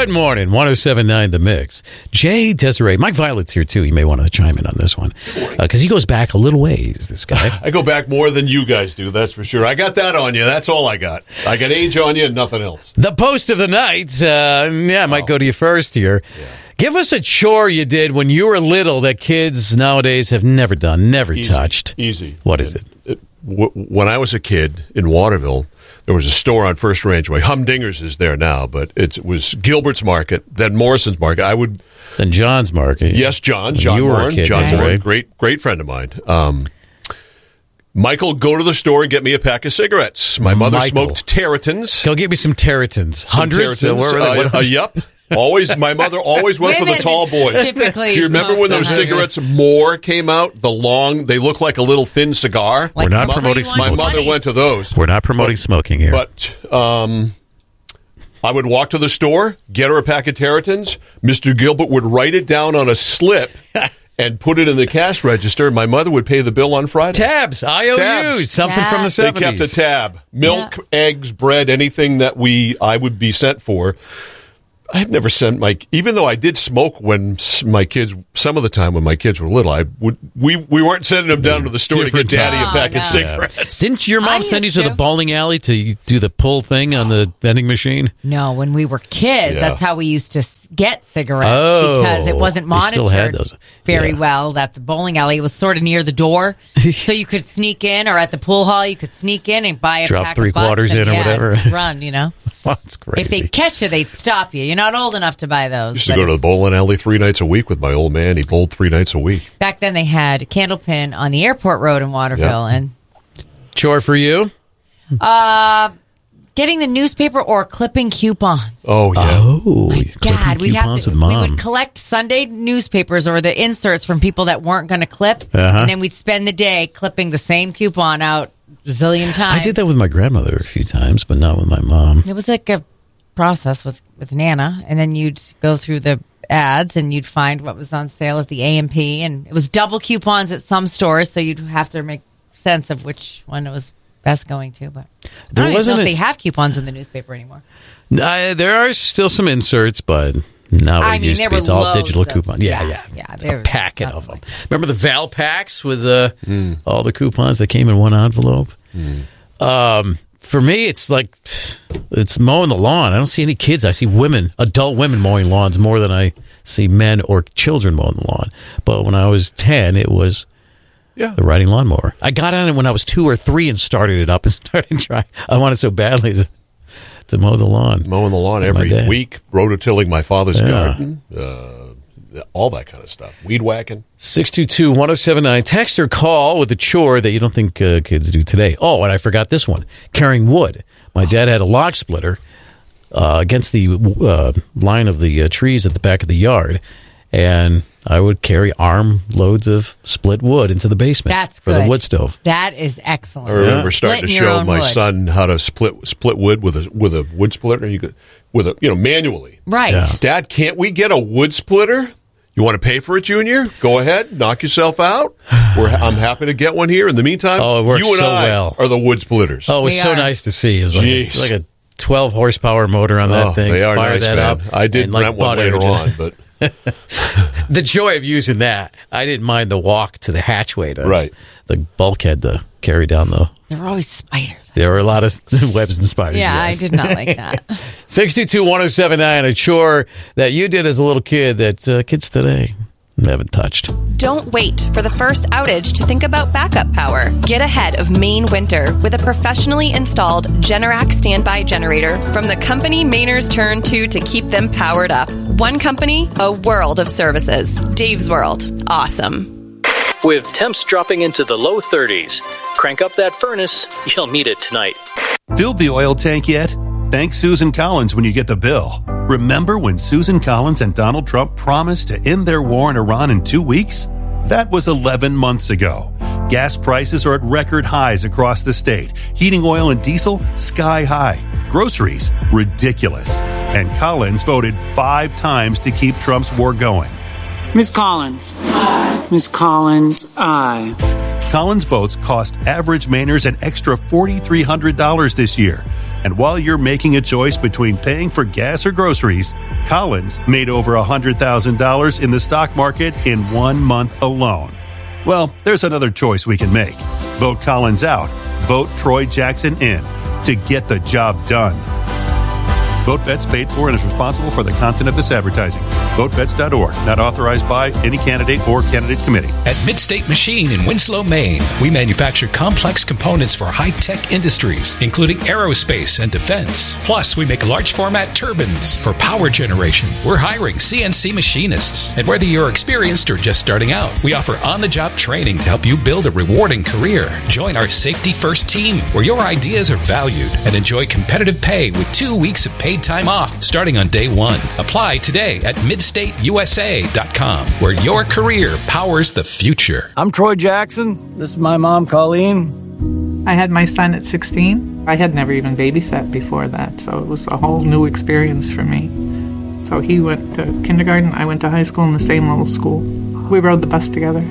Good morning, 107.9 The Mix. Jay, Desiree, Mike Violet's here, too. You may want to chime in on this one. Because he goes back a little ways, this guy. I go back more than you guys do, that's for sure. I got that on you. That's all I got. I got age on you and nothing else. The post of the night. I might go to you first here. Yeah. Give us a chore you did when you were little that kids nowadays have never done, never touched. Easy. What is it? When I was a kid in Waterville, there was a store on First Rangeway. Humdinger's is there now, but it was Gilbert's Market, then Morrison's Market. Then John's Market. Yes, John Moran. John Moran, great friend of mine. Michael, go to the store and get me a pack of cigarettes. My mother smoked Territons. Go get me some Territons. Hundreds? Yep. My mother always went for the tall boys. Typically, do you remember when those cigarettes more came out? They look like a little thin cigar. We're not promoting smoking. My mother went to those. We're not promoting smoking here. But I would walk to the store, get her a pack of Territons. Mr. Gilbert would write it down on a slip and put it in the cash register. My mother would pay the bill on Friday. Tabs, IOUs, something from the 70s. They kept a tab. Milk, eggs, bread, anything that I would be sent for. I've never sent even though I did smoke when my kids, some of the time when my kids were little, we weren't sending them down to the store to get daddy a pack of cigarettes. Didn't your mom send you to the bowling alley to do the pull thing on the vending machine? No, when we were kids, that's how we used to get cigarettes because it wasn't monitored very well. That the bowling alley was sort of near the door, so you could sneak in, or at the pool hall, you could sneak in and buy a drop pack 3 of butts quarters in or whatever. Run, That's crazy. If they catch you, they'd stop you. You're not old enough to buy those. I used to go to the bowling alley 3 nights a week with my old man. He bowled 3 nights a week. Back then, they had Candlepin on the airport road in Waterville. Yep. And chore for you? Getting the newspaper or clipping coupons. Oh, yeah. Oh, my God. We'd have with Mom. We would collect Sunday newspapers or the inserts from people that weren't going to clip, and then we'd spend the day clipping the same coupon out a zillion times. I did that with my grandmother a few times, but not with my mom. It was like a process with Nana, and then you'd go through the ads and you'd find what was on sale at the A&P, and it was double coupons at some stores, so you'd have to make sense of which one it was best going to. But I don't even know if they have coupons in the newspaper anymore. There are still some inserts, but now it's all digital coupons. Yeah. A packet of them. Remember the Val packs with all the coupons that came in one envelope? For me, it's like it's mowing the lawn. I don't see any kids. I see adult women mowing lawns more than I see men or children mowing the lawn. But when I was 10, it was the riding lawnmower. I got on it when I was 2 or 3 and started it up and started trying. I wanted so badly to mow the lawn. Mowing the lawn every week, rototilling my father's garden, all that kind of stuff. Weed whacking. 622-1079. Text or call with a chore that you don't think kids do today. Oh, and I forgot this one. Carrying wood. My dad had a log splitter against the line of the trees at the back of the yard, and I would carry arm loads of split wood into the basement. That's for the wood stove. That is excellent. I remember starting to show my son how to split wood with a wood splitter. You could manually. Right. Yeah. Dad, can't we get a wood splitter? You want to pay for it, Junior? Go ahead, knock yourself out. I'm happy to get one here. In the meantime, it works you and I well. are the wood splitters. Oh, it was so nice to see. It was like a 12 horsepower motor on that thing. They are Fire nice, that man. up. I did rent one later on, but the joy of using that. I didn't mind the walk to the hatchway to the bulkhead to carry down the. There were always spiders. There were a lot of webs and spiders. Yeah, yes. I did not like that. 622-1079, a chore that you did as a little kid that kids today haven't touched. Don't wait for the first outage to think about backup power. Get ahead of Maine winter with a professionally installed Generac standby generator from the company Mainers turn to keep them powered up. One company, a world of services. Dave's World. Awesome. With temps dropping into the low 30s, crank up that furnace. You'll need it tonight. Filled the oil tank yet? Thank Susan Collins when you get the bill. Remember when Susan Collins and Donald Trump promised to end their war in Iran in 2 weeks? That was 11 months ago. Gas prices are at record highs across the state. Heating oil and diesel, sky high. Groceries, ridiculous. And Collins voted 5 times to keep Trump's war going. Ms. Collins. Aye. Ms. Collins, aye. Collins boats cost average Mainers an extra $4,300 this year. And while you're making a choice between paying for gas or groceries, Collins made over $100,000 in the stock market in 1 month alone. Well, there's another choice we can make. Vote Collins out. Vote Troy Jackson in to get the job done. VoteBets paid for and is responsible for the content of this advertising. VoteBets.org, not authorized by any candidate or candidates committee. At Midstate Machine in Winslow, Maine, we manufacture complex components for high-tech industries, including aerospace and defense. Plus, we make large format turbines for power generation. We're hiring CNC machinists. And whether you're experienced or just starting out, we offer on-the-job training to help you build a rewarding career. Join our Safety First team, where your ideas are valued, and enjoy competitive pay with 2 weeks of paid time off starting on day one. Apply today at MidstateUSA.com, where your career powers the future. I'm Troy Jackson. This is my mom, Colleen. I had my son at 16. I had never even babysat before that, so it was a whole new experience for me. So he went to kindergarten, I went to high school in the same little school. We rode the bus together.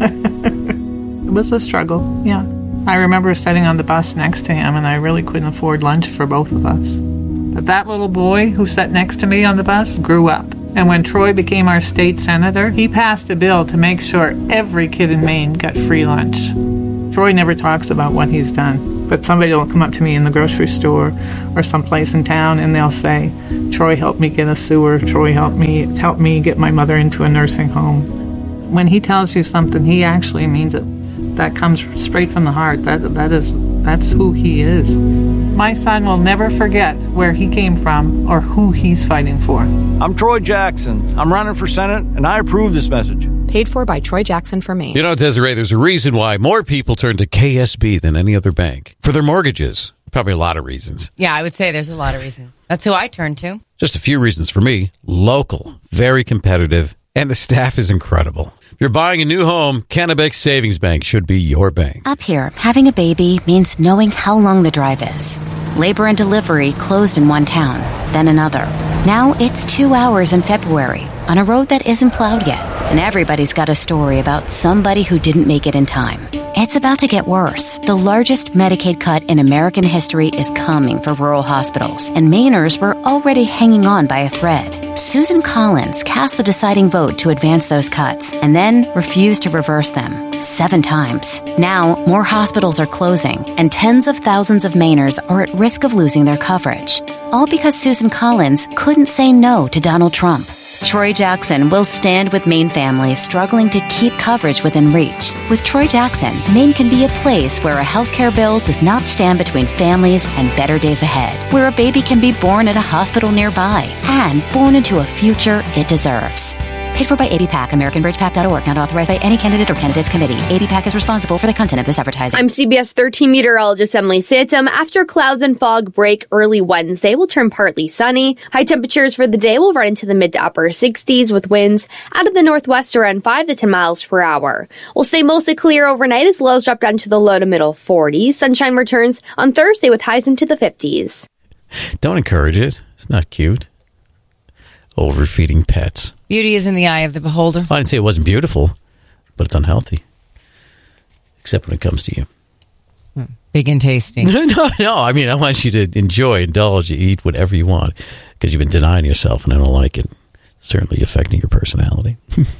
It was a struggle, yeah. I remember sitting on the bus next to him, and I really couldn't afford lunch for both of us. But that little boy who sat next to me on the bus grew up. And when Troy became our state senator, he passed a bill to make sure every kid in Maine got free lunch. Troy never talks about what he's done, but somebody will come up to me in the grocery store or someplace in town and they'll say, Troy helped me get a sewer, Troy helped me get my mother into a nursing home. When he tells you something, he actually means it. That comes straight from the heart. That's who he is. My son will never forget where he came from or who he's fighting for. I'm Troy Jackson. I'm running for Senate, and I approve this message. Paid for by Troy Jackson for Maine. You know, Desiree, there's a reason why more people turn to KSB than any other bank for their mortgages. Probably a lot of reasons. Yeah, I would say there's a lot of reasons. That's who I turn to. Just a few reasons for me. Local, very competitive, and the staff is incredible. If you're buying a new home, Kennebec Savings Bank should be your bank. Up here, having a baby means knowing how long the drive is. Labor and delivery closed in one town, then another. Now it's 2 hours in February on a road that isn't plowed yet. And everybody's got a story about somebody who didn't make it in time. It's about to get worse. The largest Medicaid cut in American history is coming for rural hospitals, and Mainers were already hanging on by a thread. Susan Collins cast the deciding vote to advance those cuts, and then refused to reverse them 7 times. Now, more hospitals are closing, and tens of thousands of Mainers are at risk of losing their coverage. All because Susan Collins couldn't say no to Donald Trump. Troy Jackson will stand with Maine families struggling to keep coverage within reach. With Troy Jackson, Maine can be a place where a healthcare bill does not stand between families and better days ahead, where a baby can be born at a hospital nearby and born into a future it deserves. Paid for by ABPAC, AmericanBridgePAC.org, not authorized by any candidate or candidates committee. ABPAC is responsible for the content of this advertising. I'm CBS 13 meteorologist Emily Sansom. After clouds and fog break early Wednesday, will turn partly sunny. High temperatures for the day will run into the mid to upper 60s with winds out of the northwest around 5 to 10 miles per hour. We'll stay mostly clear overnight as lows drop down to the low to middle 40s. Sunshine returns on Thursday with highs into the 50s. Don't encourage it. It's not cute. Overfeeding pets. Beauty is in the eye of the beholder. I didn't say it wasn't beautiful, but it's unhealthy. Except when it comes to you. Big and tasty. No. I mean, I want you to enjoy, indulge, eat whatever you want because you've been denying yourself and I don't like it. Certainly affecting your personality.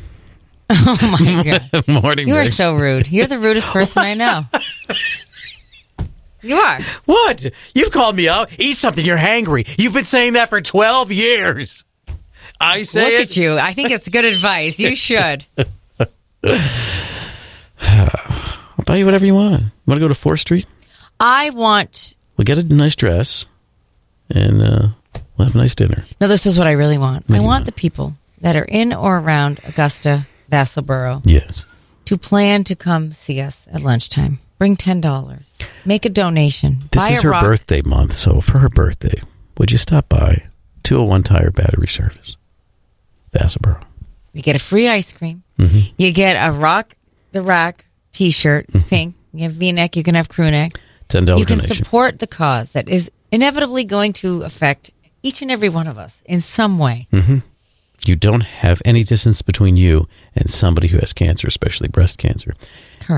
Oh, my God. Morning, you Briggs. are so rude. You're the rudest person I know. You are. What? You've called me out. Eat something. You're hangry. You've been saying that for 12 years. I say Look it. at you. I think it's good advice. You should. I'll buy you whatever you want. Want to go to 4th Street? We'll get a nice dress, and we'll have a nice dinner. No, this is what I really want. What I do you want the people that are in or around Augusta, Vassalboro, Yes. to plan to come see us at lunchtime. Bring $10. Make a donation. This Buy is a her rock. birthday month, so for her birthday, would you stop by 201 Tire Battery Service, Vassalboro? You get a free ice cream. Mm-hmm. You get a Rock the Rack T-shirt. It's pink. You have V-neck. You can have crew neck. $10 You can donation. support the cause that is inevitably going to affect each and every one of us in some way. Mm-hmm. You don't have any distance between you and somebody who has cancer, especially breast cancer. Correct.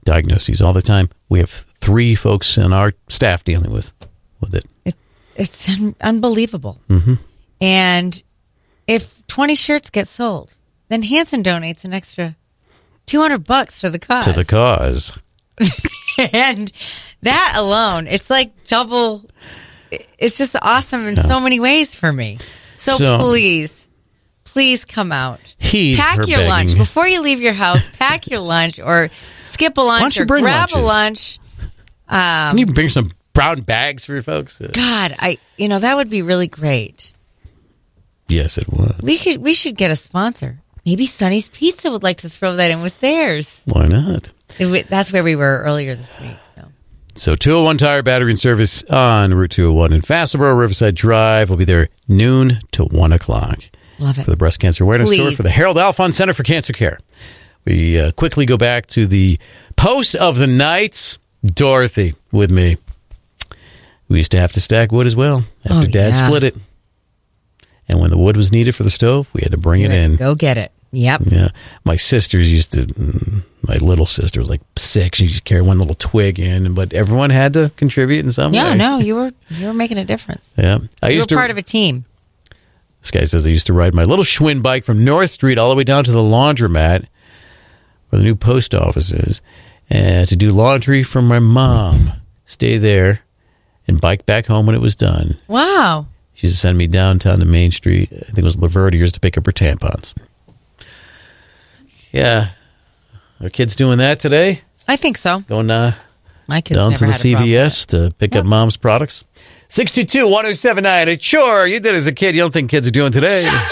diagnoses all the time. We have 3 folks in our staff dealing with it. It's unbelievable. Mm-hmm. And if 20 shirts get sold, then Hanson donates an extra $200 to the cause. To the cause. And that alone, it's like double. It's just awesome in so many ways for me. So please come out. Pack your lunch. Before you leave your house, pack your lunch or skip a lunch or grab a lunch. Can you bring some brown bags for your folks? God, that would be really great. Yes, it would. We should get a sponsor. Maybe Sonny's Pizza would like to throw that in with theirs. Why not? That's where we were earlier this week. So 201 Tire Battery and Service on Route 201 in Fastboro, Riverside Drive. We'll be there noon to 1 o'clock. Love it. For the Breast Cancer Awareness Tour for the Harold Alphons Center for Cancer Care. We quickly go back to the post of the night. Dorothy with me. We used to have to stack wood as well after Dad split it. And when the wood was needed for the stove, we had to bring it in. Go get it. Yep. Yeah. My sisters used to, my little sister was like 6. She used to carry one little twig in, but everyone had to contribute in some way. Yeah, no, you were making a difference. Yeah. You were part of a team. This guy says I used to ride my little Schwinn bike from North Street all the way down to the laundromat where the new post office is to do laundry for my mom. Stay there and bike back home when it was done. Wow. She used to send me downtown to Main Street. I think it was Lavertier's to pick up her tampons. Yeah. Are kids doing that today? I think so. Going my kids down never to the had a problem CVS to pick up mom's products? 622-1079. Sure, you did as a kid. You don't think kids are doing today.